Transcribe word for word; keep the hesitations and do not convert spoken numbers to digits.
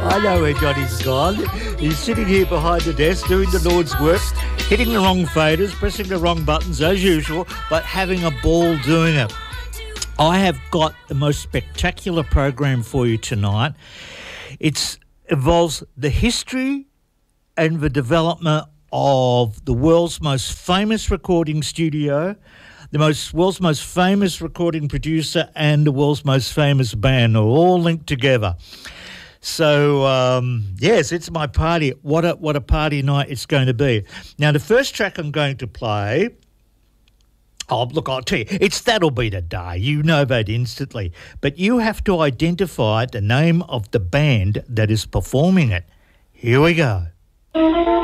I know where Johnny's gone. He's sitting here behind the desk doing the Lord's work, hitting the wrong faders, pressing the wrong buttons as usual, but having a ball doing it. I have got the most spectacular program for you tonight. It involves the history and the development of the world's most famous recording studio, the most world's most famous recording producer, and the world's most famous band are all linked together. So, um, yes, it's my party. What a, what a party night it's going to be. Now, the first track I'm going to play, oh, look, I'll tell you, it's That'll Be the Day. You know that instantly. But you have to identify the name of the band that is performing it. Here we go.